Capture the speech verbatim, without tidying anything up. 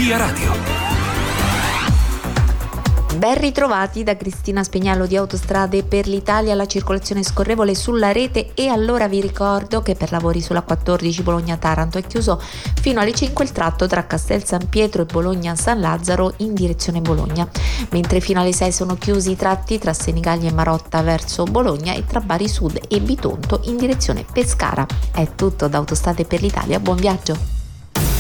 Via Radio. Ben ritrovati da Cristina Spegnallo di Autostrade per l'Italia. La circolazione scorrevole sulla rete, e allora vi ricordo che per lavori sulla quattordici Bologna-Taranto è chiuso fino alle cinque il tratto tra Castel San Pietro e Bologna-San Lazzaro in direzione Bologna, mentre fino alle sei sono chiusi i tratti tra Senigallia e Marotta verso Bologna e tra Bari Sud e Bitonto in direzione Pescara. È tutto da Autostrade per l'Italia, buon viaggio!